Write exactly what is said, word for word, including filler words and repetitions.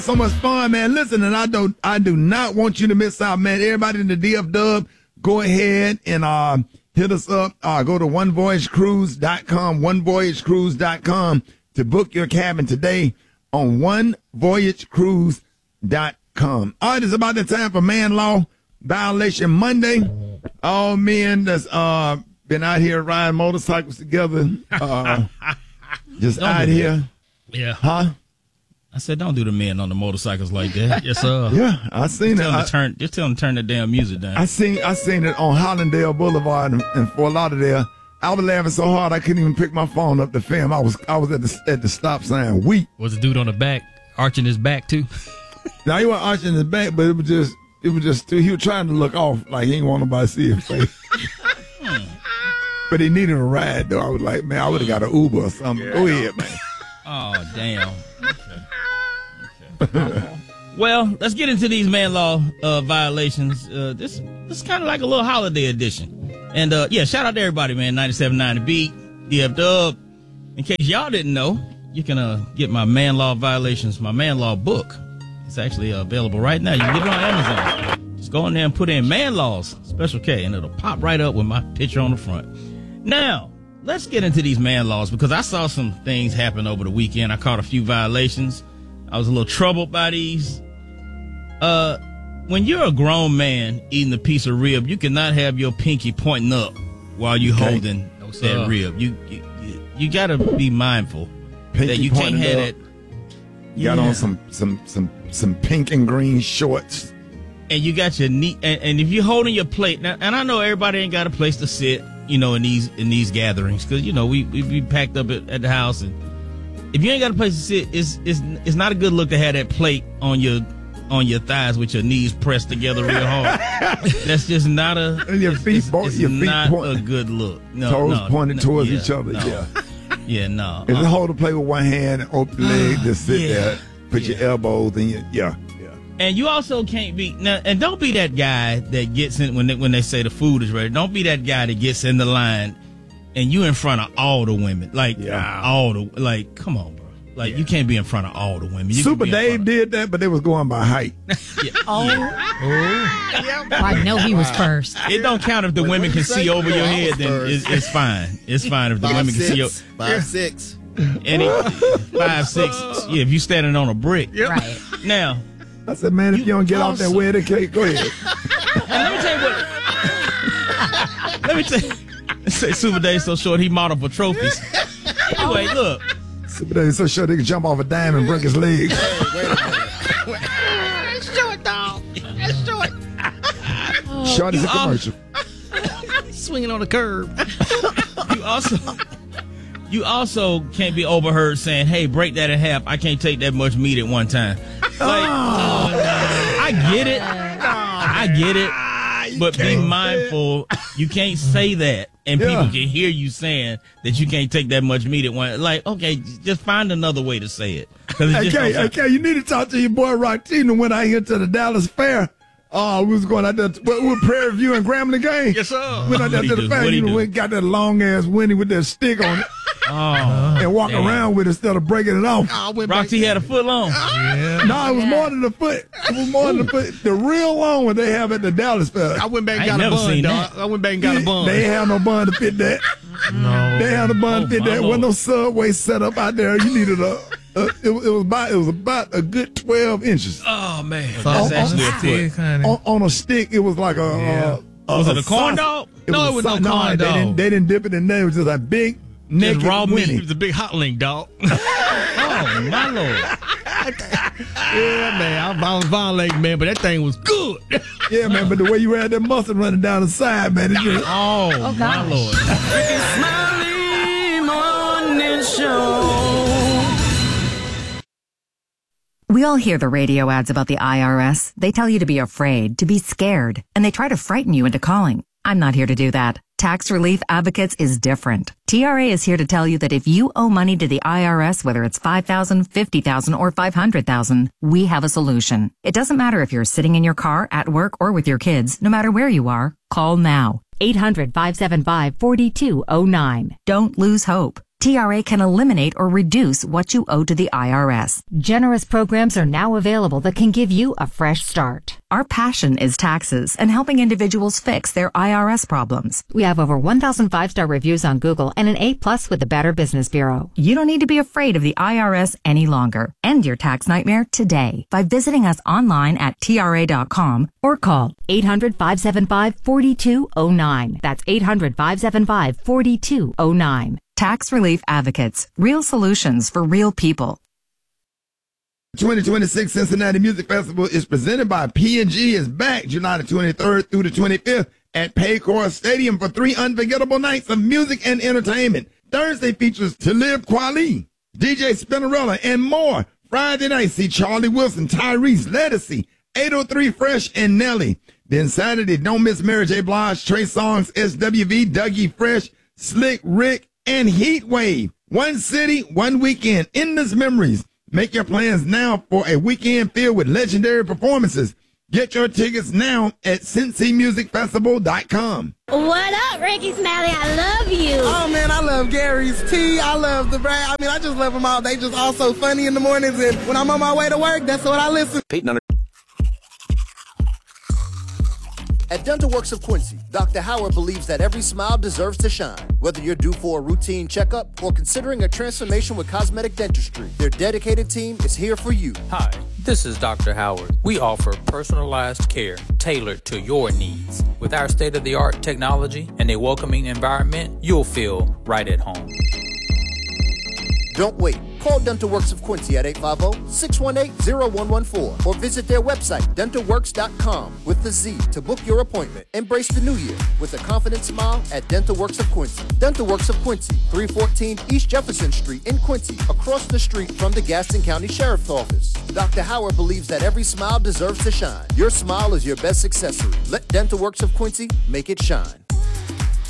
So much fun, man. Listen, and I don't, I do not want you to miss out, man. Everybody in the D F Dub, go ahead and uh, hit us up. Uh, go to one voyage cruise dot com, one voyage cruise dot com to book your cabin today on one voyage cruise dot com. All right, it's about the time for Man Law Violation Monday. All men that's uh been out here riding motorcycles together, uh, just Don't out here. Yeah. Huh? I said, don't do the men on the motorcycles like that. Yes, sir. Yeah, I seen just it. Tell them I, to turn, just tell them to turn the damn music down. I seen I seen it on Hollandale Boulevard in, in Fort Lauderdale. I was laughing so hard I couldn't even pick my phone up to film. I was I was at the at the stop sign weak. Was the dude on the back arching his back too? Now he wasn't arching his back, but it was just it was just he was trying to look off like he didn't want nobody to see his face. But he needed a ride though. I was like, man, I would have got an Uber or something. Yeah. Go ahead, man. Oh damn. Okay. Okay. Well, let's get into these man law uh, violations. Uh, this this is kind of like a little holiday edition. And uh, yeah, shout out to everybody, man. ninety-seven point nine The Beat, D F Dub. In case y'all didn't know, you can uh, get my man law violations, my man law book. It's actually uh, available right now. You can get it on Amazon. Just go in there and put in man laws, special K, and it'll pop right up with my picture on the front. Now, let's get into these man laws because I saw some things happen over the weekend. I caught a few violations. I was a little troubled by these. Uh, when you're a grown man eating a piece of rib, you cannot have your pinky pointing up while you're okay. holding no, that rib. You you, you, you got to be mindful pinky that you can't have that. You got yeah. on some, some, some, some pink and green shorts. And you got your knee, and, and if you're holding your plate, now, and I know everybody ain't got a place to sit, you know, in these in these gatherings, because you know we we be packed up at, at the house, and if you ain't got a place to sit, it's it's it's not a good look to have that plate on your on your thighs with your knees pressed together real hard. That's just not a. And your feet, it's, both it's your feet not point, a good look. No, toes no, pointed no, towards yeah, each other. No. Yeah, yeah, no. If uh, you hold the plate with one hand, open your leg, just sit yeah. there, put yeah. your elbows in your yeah. And you also can't be now, and don't be that guy that gets in when they, when they say the food is ready. Don't be that guy that gets in the line, and you in front of all the women, like yeah. all the like. Come on, bro. Like yeah. you can't be in front of all the women. You Super Dave did that, but they was going by height. yeah. Oh, oh. I know he was first. It don't count if the Wait, women can see over your head. Then it's, it's fine. It's fine if the five, women six, can see over. Five six. Any five six. Yeah, if you standing on a brick. Yep. Right now. I said, man, if you, you don't get also, off that wedding cake, go ahead. And let me tell you what. Let me tell you. Say Super Dave so short he modeled for trophies. Anyway, look. Super Dave so short he can jump off a dime and break his legs. Hey, wait a minute. It's short, dog. It's short. Oh, short is a commercial. Swinging on the curb. You also. You also can't be overheard saying, hey, break that in half. I can't take that much meat at one time. Like, oh, no. I get it. I get it. But be mindful. You can't say that. And yeah. people can hear you saying that you can't take that much meat at one. Like, okay, just find another way to say it. Okay, okay, you need to talk to your boy Rocktina when I get to the Dallas Fair. Oh, we was going out there to, with Prairie View and Grambling Game. Yes, sir. Went out there to the fair. You know, went, got that long ass Winnie with that stick on it. Oh, and walk damn. around with it instead of breaking it off. Oh, Roxy had a foot long. Yeah. No, it was more than a foot. It was more than a foot. The real long one they have at the Dallas Fair. I went back and got a bun, dog. I went back and got a bun. They ain't have no bun to fit that. No. They had a bun oh, to fit that. Wasn't no Subway set up out there. You needed a. Uh, it, it was about it was about a good twelve inches. Oh man, so that's on, actually on, a foot. Kind of. on, on a stick. It was like a. Yeah. Uh, was a, it a corn dog? It no, was it was no corn no, dog. They didn't, they didn't dip it in there. It was just a big naked raw meat. Winnie. It was a big hot link dog. Oh my lord! Yeah, man, I was violating, man, but that thing was good. Yeah, man, but the way you had that mustard running down the side, man, it just. Oh, oh my lord! Smiley Morning Show. We all hear the radio ads about the I R S. They tell you to be afraid, to be scared, and they try to frighten you into calling. I'm not here to do that. Tax Relief Advocates is different. T R A is here to tell you that if you owe money to the I R S, whether it's five thousand dollars, fifty thousand dollars, or five hundred thousand dollars, we have a solution. It doesn't matter if you're sitting in your car, at work, or with your kids. No matter where you are, call now. eight hundred, five seven five, four two zero nine. Don't lose hope. T R A can eliminate or reduce what you owe to the I R S. Generous programs are now available that can give you a fresh start. Our passion is taxes and helping individuals fix their I R S problems. We have over one thousand five-star reviews on Google and an A plus with the Better Business Bureau. You don't need to be afraid of the I R S any longer. End your tax nightmare today by visiting us online at T R A dot com or call eight hundred, five seven five, four two zero nine. That's eight hundred, five seven five, four two zero nine. Tax Relief Advocates. Real solutions for real people. twenty twenty-six Cincinnati Music Festival is presented by P and G is back July the twenty-third through the twenty-fifth at Paycor Stadium for three unforgettable nights of music and entertainment. Thursday features Talib Kweli, D J Spinnerella, and more. Friday night, see Charlie Wilson, Tyrese, Ledisi, eight oh three Fresh, and Nelly. Then Saturday, don't miss Mary J. Blige, Trey Songz, S W V, Dougie Fresh, Slick Rick, and Heat Wave. One city, one weekend, endless memories. Make your plans now for a weekend filled with legendary performances. Get your tickets now at Cincy Music Festival dot com. What up, Ricky Smiley? I love you. Oh, man, I love Gary's Tea. I love the brand. I mean, I just love them all. They just all so funny in the mornings, and when I'm on my way to work, that's what I listen. Peyton At Dental Works of Quincy, Doctor Howard believes that every smile deserves to shine. Whether you're due for a routine checkup or considering a transformation with cosmetic dentistry, their dedicated team is here for you. Hi, this is Doctor Howard. We offer personalized care tailored to your needs. With our state-of-the-art technology and a welcoming environment, you'll feel right at home. Don't wait. Call Dental Works of Quincy at eight five zero, six one eight, zero one one four or visit their website, dental works dot com with the Z to book your appointment. Embrace the new year with a confident smile at Dental Works of Quincy. Dental Works of Quincy, three fourteen East Jefferson Street in Quincy, across the street from the Gaston County Sheriff's Office. Doctor Howard believes that every smile deserves to shine. Your smile is your best accessory. Let Dental Works of Quincy make it shine.